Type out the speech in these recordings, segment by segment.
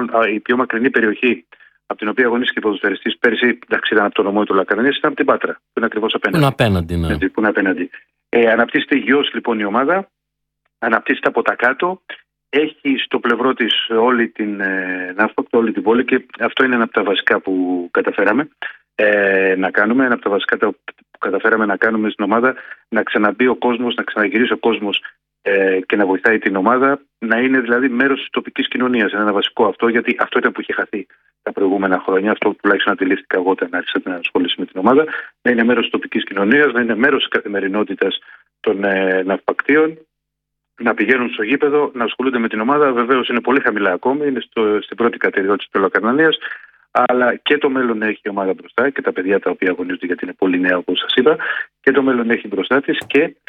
η πιο μακρινή περιοχή από την οποία αγωνίστηκε η ποδοσφαιριστής πέρσι, εντάξει, ήταν από το νομό του Λακαρνανίας, ήταν από την Πάτρα, που είναι ακριβώς απέναντι. Που είναι απέναντι, ναι. Που είναι απέναντι. Αναπτύσσεται υγιώς λοιπόν η ομάδα, αναπτύσσεται από τα κάτω, έχει στο πλευρό της όλη την ναύπακτο, όλη την πόλη, και αυτό είναι ένα από τα βασικά που καταφέραμε να κάνουμε, ένα από τα βασικά που καταφέραμε να κάνουμε στην ομάδα, να ξαναμπεί ο κόσμος, να ξαναγυρίσει ο κόσμος και να βοηθάει την ομάδα, να είναι δηλαδή μέρος της τοπικής κοινωνίας. Είναι ένα βασικό αυτό, γιατί αυτό ήταν που είχε χαθεί τα προηγούμενα χρόνια. Αυτό τουλάχιστον αντιλήφθηκα εγώ όταν άρχισα να ασχοληθώ με την ομάδα. Να είναι μέρος της τοπικής κοινωνίας, να είναι μέρος της καθημερινότητας των ναυπακτίων, να πηγαίνουν στο γήπεδο, να ασχολούνται με την ομάδα. Βεβαίως είναι πολύ χαμηλά ακόμη, είναι στην πρώτη κατηγορία της Πελοκαρνανίας, αλλά και το μέλλον έχει η ομάδα μπροστά και τα παιδιά τα οποία αγωνίζονται, γιατί είναι πολύ νέα όπως σας είπα, και το μέλλον έχει μπροστά της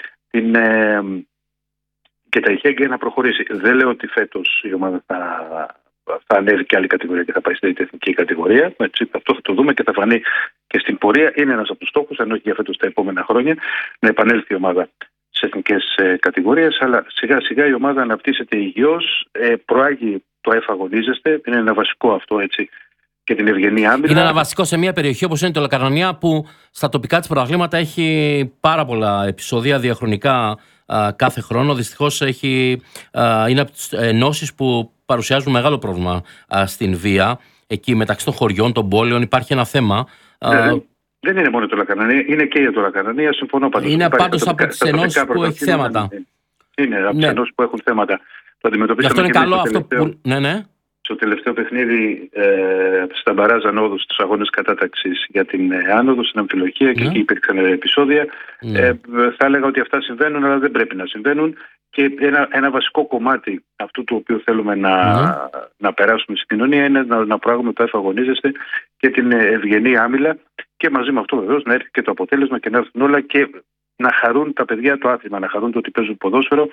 και τα ηχέγγυα να προχωρήσει. Δεν λέω ότι φέτος η ομάδα θα ανέβει και άλλη κατηγορία και θα πάει στην εθνική κατηγορία. Έτσι, αυτό θα το δούμε και θα φανεί και στην πορεία. Είναι ένας από τους στόχους, αν όχι για φέτος τα επόμενα χρόνια, να επανέλθει η ομάδα σε εθνικές κατηγορίες. Αλλά σιγά σιγά η ομάδα αναπτύσσεται υγιώς, προάγει το αγωνίζεστε. Είναι ένα βασικό αυτό, έτσι, και την ευγενή άμυνα. Είναι ένα βασικό σε μια περιοχή όπως είναι το Λακαρνανία, που στα τοπικά της πρωταθλήματα έχει πάρα πολλά επεισόδια διαχρονικά κάθε χρόνο. Δυστυχώς είναι από τις ενώσεις που παρουσιάζουν μεγάλο πρόβλημα στην βία. Εκεί μεταξύ των χωριών, των πόλεων υπάρχει ένα θέμα. Δεν είναι μόνο το Λακαρνανία, είναι και για το Λακαρνανία. Συμφωνώ πάντως. Είναι πάντως από τις ενώσεις που έχει θέματα. Είναι από τις ενώσεις που έχουν θέματα. Το αντιμετωπίσαμε. Γι' αυτό είναι καλό αυτό που. Ναι. Στο τελευταίο παιχνίδι στα Μπαράζ Ανόδου, στους αγώνες κατάταξης για την άνοδο, στην Αμφιλοχία, και εκεί υπήρξαν επεισόδια. Θα έλεγα ότι αυτά συμβαίνουν, αλλά δεν πρέπει να συμβαίνουν. Και ένα βασικό κομμάτι αυτού του οποίου θέλουμε να περάσουμε στην κοινωνία είναι να προάγουμε το αγωνίζεστε και την ευγενή άμυλα, και μαζί με αυτό βεβαίως να έρθει και το αποτέλεσμα και να έρθουν όλα και να χαρούν τα παιδιά το άθλημα, να χαρούν το ότι παίζουν ποδόσφαιρο,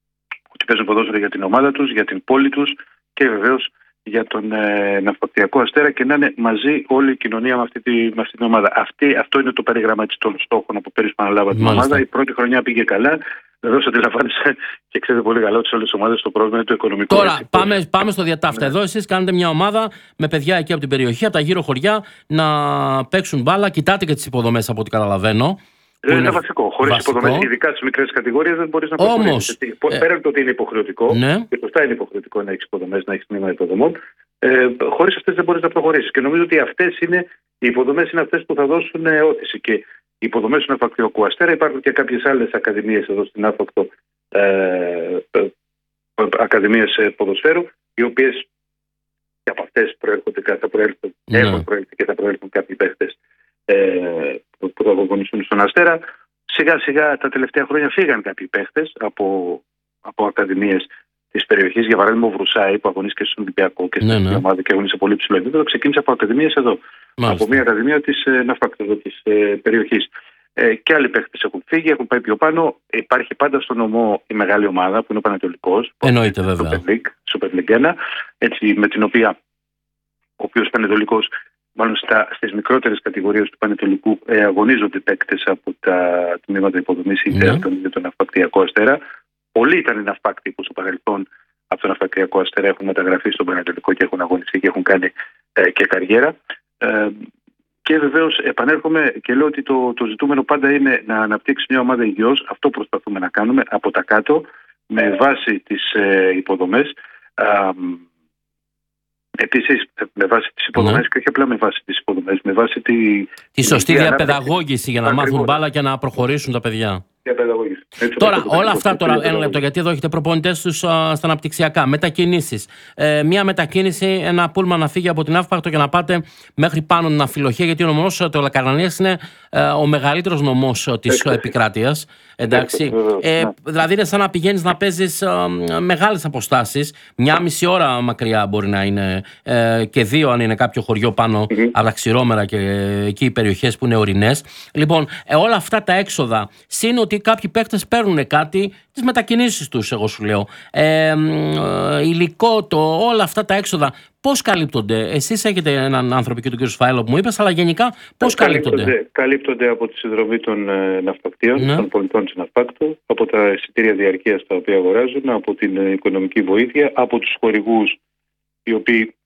για την ομάδα τους, για την πόλη τους και βεβαίως για τον Ναυπακτιακό Αστέρα, και να είναι μαζί όλη η κοινωνία με αυτή την ομάδα. Αυτό είναι το περίγραμμα των στόχων από πέρυσι που αναλάβα την ομάδα. Η πρώτη χρονιά πήγε καλά. Βεβαίως αντιλαμβάνεσαι και ξέρετε πολύ καλά ότι σε όλες τις ομάδες το πρόβλημα είναι το οικονομικό. Τώρα πάμε στο διατάφτα. Εδώ εσείς κάνετε μια ομάδα με παιδιά εκεί από την περιοχή, από τα γύρω χωριά, να παίξουν μπάλα. Κοιτάτε και τις υποδομές από ό,τι καταλαβαίνω. Είναι βασικό. Χωρίς υποδομές, ειδικά στις μικρές κατηγορίες, δεν μπορείς να προχωρήσεις. Πέραν από το ότι είναι υποχρεωτικό, και σωστά είναι υποχρεωτικό να έχεις υποδομές, να έχεις τμήμα υποδομών, χωρίς αυτές δεν μπορείς να προχωρήσεις. Και νομίζω ότι οι υποδομές είναι αυτές που θα δώσουν όθηση. Και οι υποδομές του Ναυπακτιακού Αστέρα, υπάρχουν και κάποιες άλλες ακαδημίες εδώ στην Ναύπακτο, ακαδημίες ποδοσφαίρου, οι οποίες και από αυτές έχουν προέλθει και θα προέλθουν κάποιοι παίχτες που θα αγωνιστούν στον Αστέρα. Σιγά σιγά τα τελευταία χρόνια φύγαν κάποιοι παίχτες από ακαδημίες της περιοχής. Για παράδειγμα, ο Βρουσάη που αγωνίστηκε στον Ολυμπιακό και στην ομάδα και αγωνίστηκε σε πολύ ψηλό επίπεδο, ξεκίνησε από ακαδημίες εδώ. Μάλιστα. Από μια ακαδημία της Ναυπακτο της περιοχής. Και άλλοι παίχτες έχουν φύγει, έχουν πάει πιο πάνω. Υπάρχει πάντα στο νομό η μεγάλη ομάδα που είναι ο Πανετολικός. Εννοείται βέβαια. Super League 1, έτσι, με την οποία ο οποίος Πανετολικός, μάλλον στις μικρότερες κατηγορίες του Πανετολικού, αγωνίζονται παίκτες από τα τμήματα υποδομής ή για τον Ναυπακτιακό Αστέρα. Πολλοί ήταν οι ναυπάκτοι που στο παρελθόν από τον Ναυπακτιακό Αστέρα έχουν μεταγραφεί στον Πανετολικό και έχουν αγωνιστεί και έχουν κάνει και καριέρα. Και βεβαίως επανέρχομαι και λέω ότι το ζητούμενο πάντα είναι να αναπτύξει μια ομάδα υγιώς. Αυτό προσπαθούμε να κάνουμε από τα κάτω, με βάση τις υποδομές. Επίσης, με βάση τις υποδομές και όχι απλά με βάση τις υποδομές, με βάση τη σωστή διαπαιδαγώγηση για να μάθουν μπάλα και να προχωρήσουν τα παιδιά. Τώρα, όλα αυτά, ένα λεπτό, γιατί εδώ έχετε προπονητές τους στα αναπτυξιακά. Μετακινήσεις. Μια μετακίνηση, ένα πούλμα να φύγει από την Ναύπακτο και να πάτε μέχρι πάνω την Αμφιλοχία, γιατί ο νομός του Λακαρνανίας είναι ο μεγαλύτερος νομός της επικράτειας. Εντάξει. Δηλαδή είναι σαν να πηγαίνεις να παίζεις μεγάλες αποστάσεις. 1,5 ώρα μακριά μπορεί να είναι, και 2 αν είναι κάποιο χωριό πάνω από τα Ξηρόμερα και εκεί οι περιοχές που είναι ορεινές. Λοιπόν, όλα αυτά τα έξοδα, συν ότι κάποιοι παίκτες παίρνουν κάτι, τις μετακινήσεις τους, εγώ σου λέω. Υλικό, όλα αυτά τα έξοδα, πώς καλύπτονται? Εσείς έχετε έναν άνθρωπο και τον κύριο Σφάιλο που μου είπες, αλλά γενικά πώς καλύπτονται? Καλύπτονται από τη συνδρομή των ναυπακτίων, των πολιτών της Ναυπάκτου, από τα εισιτήρια διαρκείας τα οποία αγοράζουν, από την οικονομική βοήθεια, από τους χορηγούς οι οποίοι